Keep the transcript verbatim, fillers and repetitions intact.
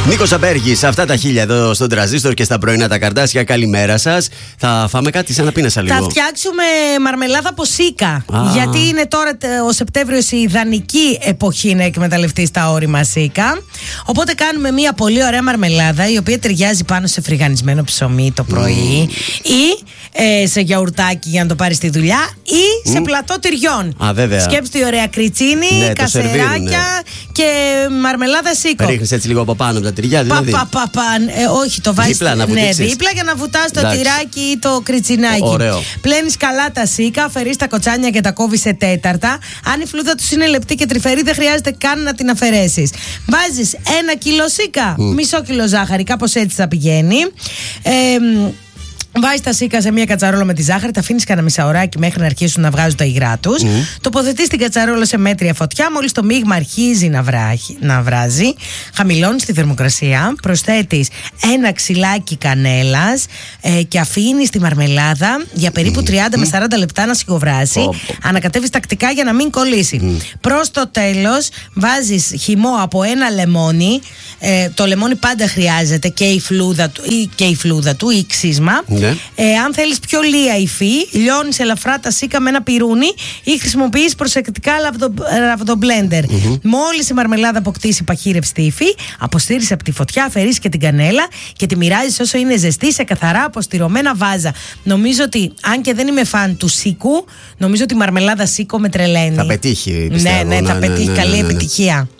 Νίκος Απέργης, αυτά τα χίλια εδώ στον Τραζίστορ και στα πρωινά τα Καρδάσια. Καλημέρα σας. Θα φάμε κάτι σαν να πίνασα λίγο. Θα φτιάξουμε μαρμελάδα από σίκα. Α. Γιατί είναι τώρα ο Σεπτέμβριος η ιδανική εποχή να εκμεταλλευτεί τα όρημα σίκα. Οπότε κάνουμε μια πολύ ωραία μαρμελάδα η οποία ταιριάζει πάνω σε φρυγανισμένο ψωμί το πρωί mm. ή ε, σε γιαουρτάκι για να το πάρει στη δουλειά ή σε mm. πλατό τυριών. Α, βέβαια. Σκέψτε ωραία κριτσίνη, ναι, κασεράκια και μαρμελάδα σίκο. Ρίχνεις έτσι λίγο από πάνω από τα τυριά, δηλαδή. Πα, πα, πα, ε, όχι, το βάζεις δίπλα, να ναι, δίπλα για να βουτάς το Εντάξει. τυράκι ή το κριτσινάκι. Ωραίο. Πλένεις καλά τα σίκα, αφαιρείς τα κοτσάνια και τα κόβεις σε τέταρτα. Αν η φλούδα τους είναι λεπτή και τρυφερή, δεν χρειάζεται καν να την αφαιρέσεις. Βάζεις ένα κιλό σίκα, mm. μισό κιλό ζάχαρη, κάπως έτσι θα πηγαίνει. Ε, Βάζεις τα σίκα σε μια κατσαρόλα με τη ζάχαρη, τα αφήνεις κανένα μισάωράκι μέχρι να αρχίσουν να βγάζουν τα υγρά τους. Mm. Τοποθετείς την κατσαρόλα σε μέτρια φωτιά. Μόλις το μείγμα αρχίζει να, βράχει, να βράζει, χαμηλώνεις τη θερμοκρασία, προσθέτεις ένα ξυλάκι κανέλας ε, και αφήνεις τη μαρμελάδα για περίπου τριάντα με σαράντα λεπτά να σιγοβράσει. Oh. Ανακατεύεις τακτικά για να μην κολλήσει. Mm. Προς το τέλος βάζεις χυμό από ένα λεμόνι. Ε, το λεμόνι πάντα χρειάζεται και η φλούδα του ή, και η φλούδα του ή ξύσμα. Mm. Ε, αν θέλεις πιο λία υφή, λιώνεις ελαφρά τα σίκα με ένα πυρούνι ή χρησιμοποιείς προσεκτικά ραβδομπλέντερ. Mm-hmm. Μόλις η μαρμελάδα αποκτήσει παχύρευστη υφή, αποστήρεις από τη φωτιά, αφαιρείς και την κανέλα και τη μοιράζεις όσο είναι ζεστή σε καθαρά αποστηρωμένα βάζα. Νομίζω ότι, αν και δεν είμαι φαν του σίκου, νομίζω ότι η μαρμελάδα σίκο με τρελαίνει. Θα πετύχει, πιστεύω. Ναι, ναι, θα ναι, πετύχει ναι, ναι, καλή ναι, ναι. επιτυχία.